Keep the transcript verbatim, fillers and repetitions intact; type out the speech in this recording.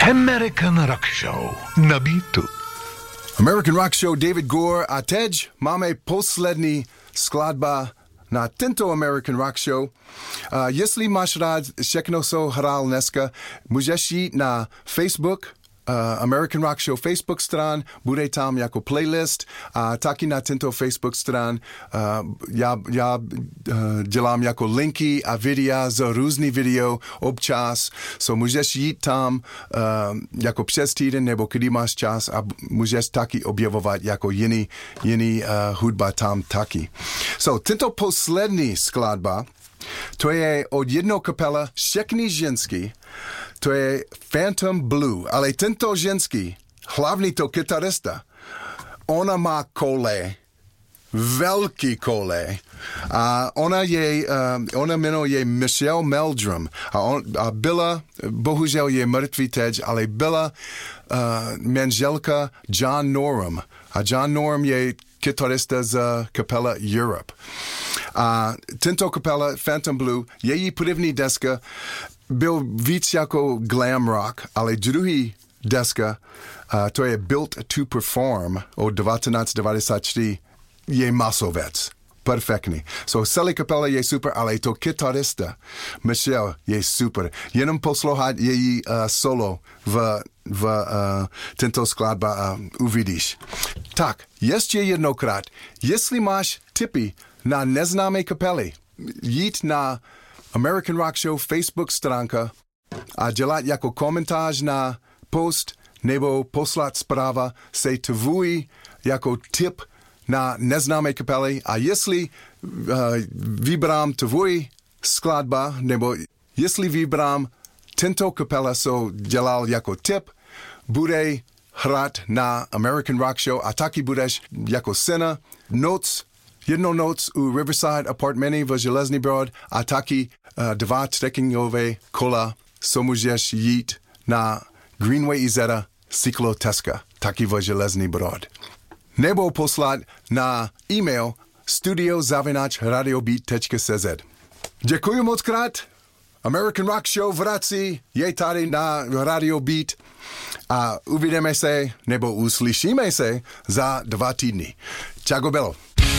American Rock Show na Beatu. American Rock Show, David Gore a teď máme poslední skladba na tento American Rock Show. Uh, jestli máš rád všechno, co hrál dneska, můžeš jít na Facebook, uh, American Rock Show Facebook stran, bude tam jako playlist a taky na tento Facebook stran uh, já, já uh, dělám jako linky a videa z různý video občas, so můžeš jít tam uh, jako přes týden nebo kdy máš čas a můžeš taky objevovat jako jiný, jiný uh, hudba tam taky. So, tento poslední skladba, to je od jednou kapela, všechny ženský, to je Phantom Blue, ale tento ženský, hlavní to kytarista, ona má kole, velký kole, a ona je, uh, ona jmenuje Michelle Meldrum a, on, a byla, bohužel je mrtvý teď, ale byla uh, manželka John Norum a John Norum je kytarista z kapela Europe. A tento kapela Phantom Blue, její první deska byl víc jako glam rock, ale druhý deska, uh, to je Built to Perform od devatenáct devadesát čtyři, je masovec. Perfektní. So celý kapela je super, ale to kytarista Michelle je super. Jenom poslouchat její uh, solo v, v uh, tento skladba a uh, uvidíš. Tak, ještě jednokrát, jestli máš tipy na neznámé kapely, jít na American Rock Show Facebook stránka a dělat jako komentář na post nebo poslat zpráva se tvůj jako tip na neznámé kapely a jestli uh, vybrám tvůj skladba nebo jestli vybrám tento kapela, co dělal jako tip, bude hrát na American Rock Show a taky budeš jako scéna noc, jednou noc u Riverside Apartmenty v Železný Brod a taky uh, dva trekkingové kola, co můžeš jít na Greenway Izeta cykloteska, taky v Železný Brod. Nebo poslat na e-mail studio zavináč radiobeat tečka cé zet. Děkuji moc krát. American Rock Show vrací, je tady na Radio Beat a uvidíme se nebo uslyšíme se za dva týdny. Čago Bello.